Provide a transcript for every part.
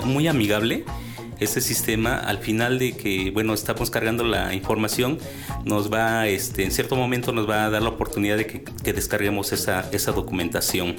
muy amigable. Este sistema, al final de que, bueno, estamos cargando la información, nos va, en cierto momento nos va a dar la oportunidad de que descarguemos esa documentación.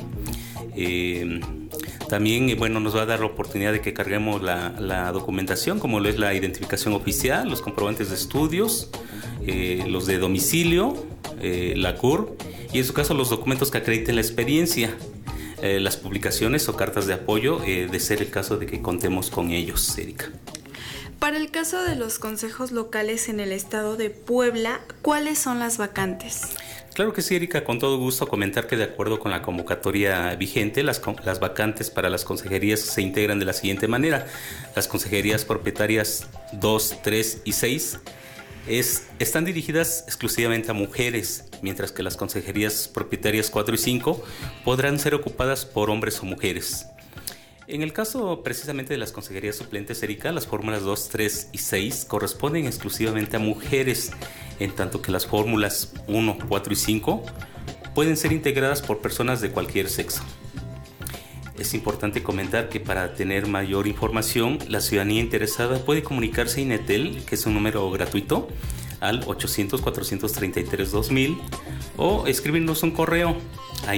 También, bueno, nos va a dar la oportunidad de que carguemos la documentación, como lo es la identificación oficial, los comprobantes de estudios, los de domicilio, la CURP, y en su caso los documentos que acrediten la experiencia. Las publicaciones o cartas de apoyo, de ser el caso de que contemos con ellos, Erika. Para el caso de los consejos locales en el estado de Puebla, ¿cuáles son las vacantes? Claro que sí, Erika, con todo gusto comentar que de acuerdo con la convocatoria vigente, las vacantes para las consejerías se integran de la siguiente manera. Las consejerías propietarias 2, 3 y 6 están dirigidas exclusivamente a mujeres, mientras que las consejerías propietarias 4 y 5 podrán ser ocupadas por hombres o mujeres. En el caso precisamente de las consejerías suplentes, Erika, las fórmulas 2, 3 y 6 corresponden exclusivamente a mujeres, en tanto que las fórmulas 1, 4 y 5 pueden ser integradas por personas de cualquier sexo. Es importante comentar que para tener mayor información, la ciudadanía interesada puede comunicarse a INETEL, que es un número gratuito, al 800-433-2000 o escribirnos un correo a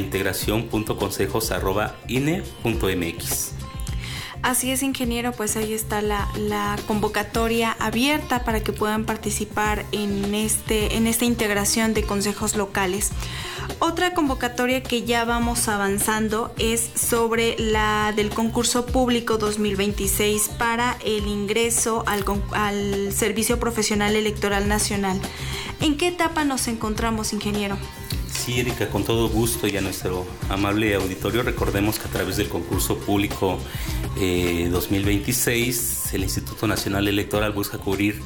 integración.consejos@ine.mx. Así es, ingeniero, pues ahí está la convocatoria abierta para que puedan participar en esta integración de consejos locales. Otra convocatoria que ya vamos avanzando es sobre la del concurso público 2026 para el ingreso al Servicio Profesional Electoral Nacional. ¿En qué etapa nos encontramos, ingeniero? Sí, Erika, con todo gusto, y a nuestro amable auditorio recordemos que a través del concurso público 2026 el Instituto Nacional Electoral busca cubrir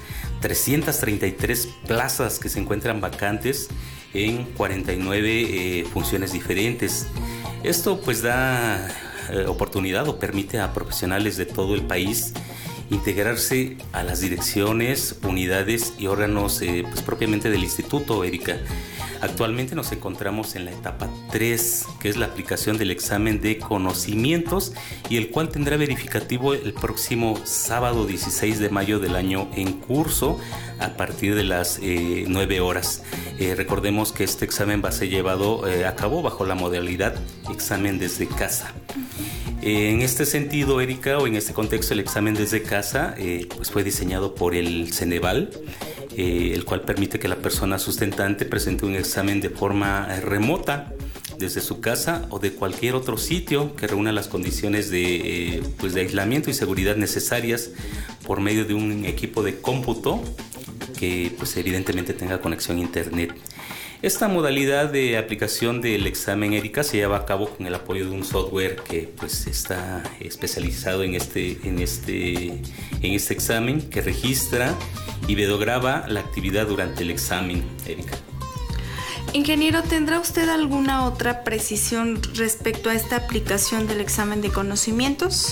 333 plazas que se encuentran vacantes en 49 funciones diferentes. Esto pues da oportunidad o permite a profesionales de todo el país integrarse a las direcciones, unidades y órganos pues propiamente del instituto, Erika. Actualmente nos encontramos en la etapa 3, que es la aplicación del examen de conocimientos, y el cual tendrá verificativo el próximo sábado 16 de mayo del año en curso a partir de las 9 horas. Recordemos que este examen va a ser llevado a cabo bajo la modalidad examen desde casa. En este sentido, Erika, o en este contexto, el examen desde casa pues fue diseñado por el Ceneval, el cual permite que la persona sustentante presente un examen de forma remota desde su casa o de cualquier otro sitio que reúna las condiciones de aislamiento y seguridad necesarias por medio de un equipo de cómputo que pues evidentemente tenga conexión a internet. Esta modalidad de aplicación del examen, Erika, se lleva a cabo con el apoyo de un software que pues está especializado en este examen, que registra y videograba la actividad durante el examen, Erika. Ingeniero, ¿tendrá usted alguna otra precisión respecto a esta aplicación del examen de conocimientos?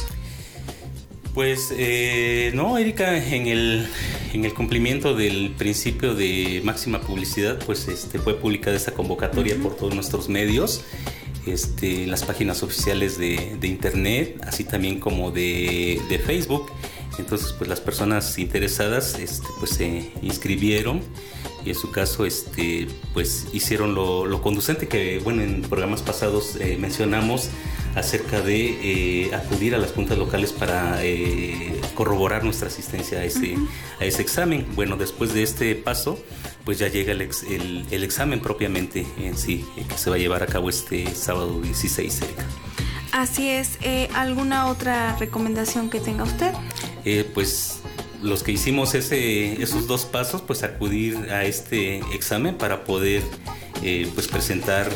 Pues no, Erika, en el cumplimiento del principio de máxima publicidad, pues fue publicada esta convocatoria por todos nuestros medios, en las páginas oficiales de internet, así también como de Facebook. Entonces, pues las personas interesadas pues se inscribieron y en su caso pues hicieron lo conducente que, bueno, en programas pasados mencionamos acerca de acudir a las juntas locales para corroborar nuestra asistencia a ese examen. Bueno, después de este paso, pues ya llega el examen propiamente en sí, que se va a llevar a cabo este sábado 16, Erika. Así es. ¿Alguna otra recomendación que tenga usted? Pues los que hicimos esos dos pasos, pues acudir a este examen para poder pues presentar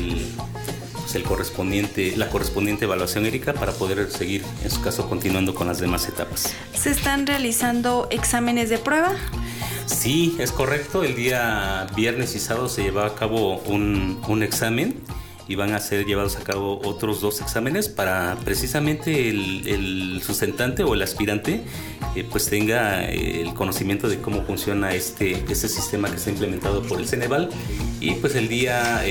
la correspondiente evaluación, Erika, para poder seguir, en su caso, continuando con las demás etapas. ¿Se están realizando exámenes de prueba? Sí, es correcto. El día viernes y sábado se llevaba a cabo un examen y van a ser llevados a cabo otros 2 exámenes para precisamente el sustentante o el aspirante pues tenga el conocimiento de cómo funciona este sistema que está implementado por el Ceneval, y pues el día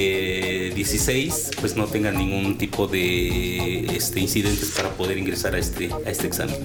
16 pues no tenga ningún tipo de incidentes para poder ingresar a este examen.